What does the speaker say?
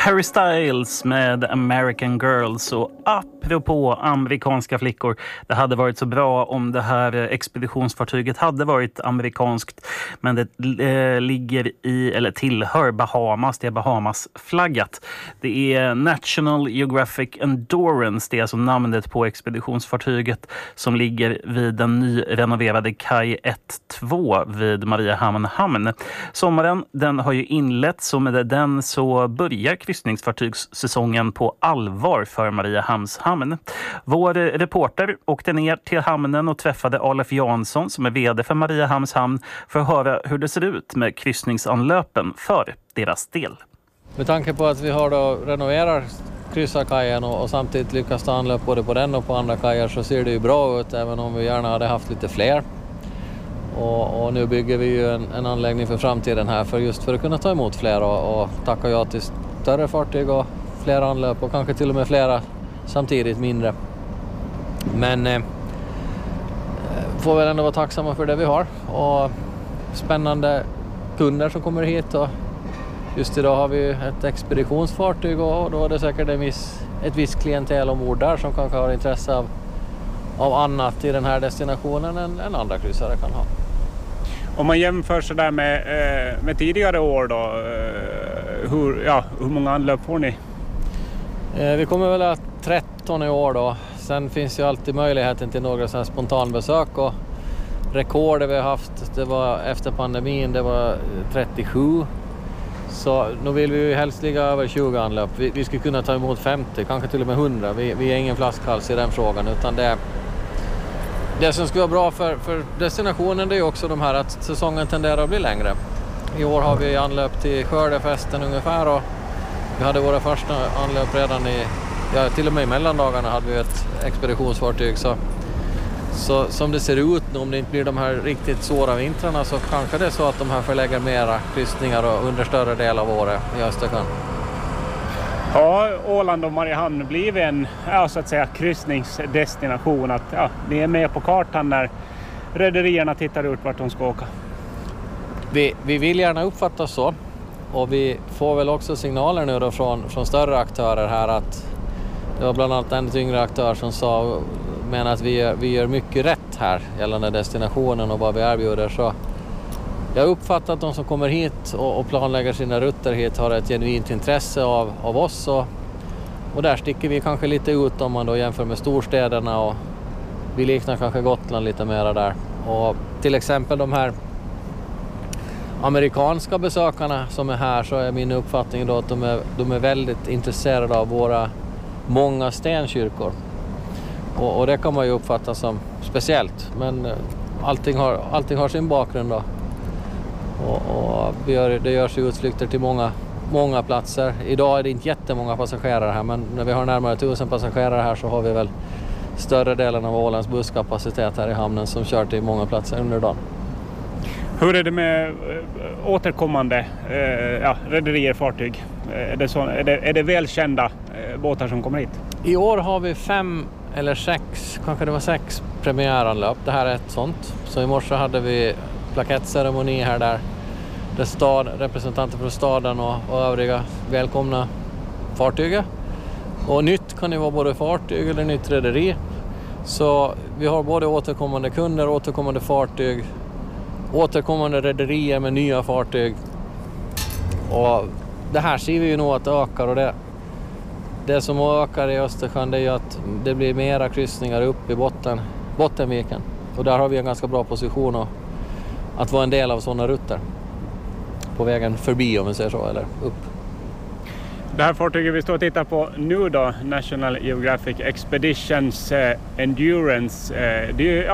Harry Styles med American Girls. Och apropå amerikanska flickor, det hade varit så bra om det här expeditionsfartyget hade varit amerikanskt, men det ligger i eller tillhör Bahamas. Det är Bahamas flaggat. Det är National Geographic Endurance, det är alltså namnet på expeditionsfartyget som ligger vid den nyrenoverade kaj 1-2 vid Mariehamn hamn. Sommaren, den har ju inletts, så med den så börjar kryssningsfartygssäsongen på allvar för Mariehamns hamn. Vår reporter åkte ner till hamnen och träffade Alef Jansson som är vd för Mariehamns hamn för att höra hur det ser ut med kryssningsanlöpen för deras del. Med tanke på att vi har då renoverat kryssarkajen och samtidigt lyckas ta anlöp både på den och på andra kajer, så ser det ju bra ut, även om vi gärna hade haft lite fler. Och nu bygger vi ju en anläggning för framtiden här för att kunna ta emot fler och tacka ja till större fartyg och fler anlöp och kanske till och med flera samtidigt mindre. Men får väl ändå vara tacksamma för det vi har och spännande kunder som kommer hit. Och just idag har vi ett expeditionsfartyg och då är det säkert ett visst klientel ombord där som kanske har intresse av annat i den här destinationen än andra kryssare kan ha. Om man jämför så där med tidigare år då, hur många anlöp får ni? Vi kommer väl att 13 i år då. Sen finns ju alltid möjligheten till några sådana spontanbesök, och rekordet vi har haft, det var efter pandemin, det var 37. Så nu vill vi ju helst ligga över 20 anlöp. Vi skulle kunna ta emot 50, kanske till och med 100. Vi är ingen flaskhals i den frågan, utan det som skulle vara bra för destinationen, det är också de här att säsongen tenderar att bli längre. I år har vi anlöp till skördefesten ungefär, och vi hade våra första anlöp redan till och med i mellandagarna hade vi ett expeditionsfartyg. Så som det ser ut nu, om det inte blir de här riktigt svåra vintrarna, så kanske det är så att de här förlägger mera kryssningar under större del av året i Östersjön. Ja, Åland och Mariehamn blir en så att säga kryssningsdestination. Att ni är med på kartan när rederierna tittar ut vart de ska åka. Vi vill gärna uppfattas så, och vi får väl också signaler nu då från större aktörer här, att det var bland annat en yngre aktör som menar att vi gör mycket rätt här gällande destinationen och vad vi erbjuder. Så jag uppfattar att de som kommer hit och planlägger sina rutter hit har ett genuint intresse av oss, och där sticker vi kanske lite ut om man då jämför med storstäderna, och vi liknar kanske Gotland lite mera där. Och till exempel de här amerikanska besökarna som är här, så är min uppfattning då att de är väldigt intresserade av våra många stenkyrkor. Och det kan man ju uppfatta som speciellt, men allting har sin bakgrund då. Och det görs utflykter till många platser. Idag är det inte jättemånga passagerare här, men när vi har närmare 1000 passagerare här så har vi väl större delen av Ålands busskapacitet här i hamnen som kör till många platser under dagen. Hur är det med återkommande rederier, fartyg? Är det välkända båtar som kommer hit? I år har vi 5 eller 6, kanske det var 6 premiäranlöp. Det här är ett sånt. Så i morse hade vi plakettceremoni här där representanter från staden och övriga välkomna fartyget. Och nytt kan ju vara både fartyg eller nytt rederi. Så vi har både återkommande kunder, återkommande fartyg, återkommande rederier med nya fartyg. Och det här ser vi ju nog att det ökar, och det som ökar i Östersjön, det är ju att det blir mera kryssningar upp i Bottenviken. Och där har vi en ganska bra position att vara en del av sådana rutter på vägen förbi, om vi säger så, eller upp. Det här fartyget vi står och tittar på nu då, National Geographic Expeditions Endurance, det är ju